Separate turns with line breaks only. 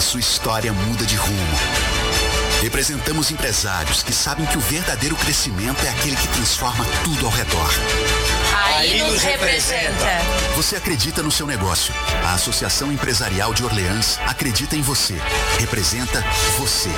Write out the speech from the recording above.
sua história muda de rumo. Representamos empresários que sabem que o verdadeiro crescimento é aquele que transforma tudo ao redor.
Aí nos representa.
Você acredita no seu negócio. A Associação Empresarial de Orleans acredita em você. Representa você.